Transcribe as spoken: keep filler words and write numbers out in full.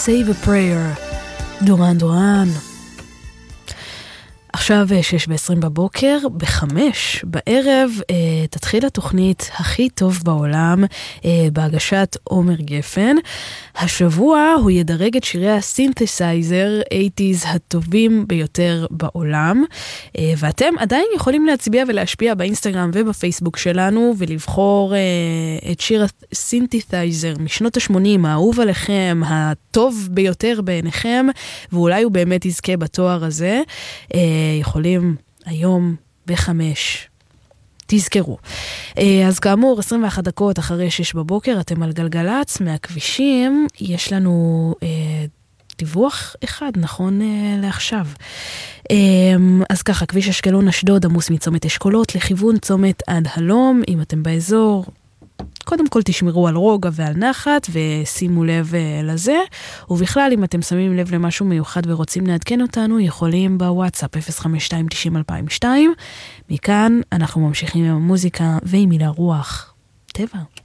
Save a Prayer, דורן דורן. עכשיו שש ועשרים בבוקר, בחמש בערב אה, תתחיל התוכנית הכי טוב בעולם אה, בהגשת עומר גפן. השבוע הוא ידרג את שירי הסינתסייזר שמונים הטובים ביותר בעולם, אה, ואתם עדיין יכולים להצביע ולהשפיע באינסטגרם ובפייסבוק שלנו ולבחור אה, את שיר הסינתסייזר משנות ה-שמונים, האהוב עליכם, הטוב ביותר בעיניכם, ואולי הוא באמת יזכה בתואר הזה. אה, יכולים היום בחמש. תזכרו. אז כאמור, עשרים ואחת דקות אחרי שש בבוקר, אתם על גלגלץ מהכבישים. יש לנו אה, דיווח אחד, נכון אה, לעכשיו. אה, אז ככה, כביש אשקלון אשדוד עמוס מצומת אשכולות לכיוון צומת עד הלום. אם אתם באזור, קודם כל תשמרו על רוגע ועל נחת ושימו לב לזה, ובכלל אם אתם שמים לב למשהו מיוחד ורוצים לעדכן אותנו, יכולים בוואטסאפ אפס חמש שתיים תשעים אלפיים ושתיים. מכאן אנחנו ממשיכים עם המוזיקה ועם מילה רוח. טבע.